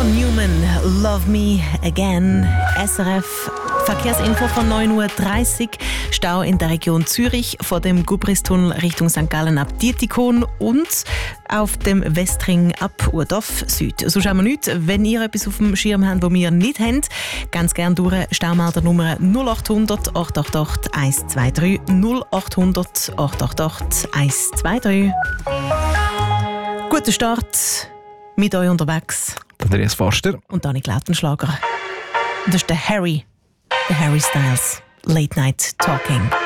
John Newman, Love Me Again. SRF Verkehrsinfo von 9.30 Uhr. Stau in der Region Zürich vor dem Gubristunnel Richtung St. Gallen ab Dietikon und auf dem Westring ab Urdorf Süd. So schauen wir nichts. Wenn ihr etwas auf dem Schirm habt, das wir nicht haben, ganz gerne durch Staumelder Nummer 0800 888 123 0800 888 123. Guten Start mit euch unterwegs. Andreas Forster. Und Dani Lautenschlager. Das ist der Harry Styles. Late Night Talking.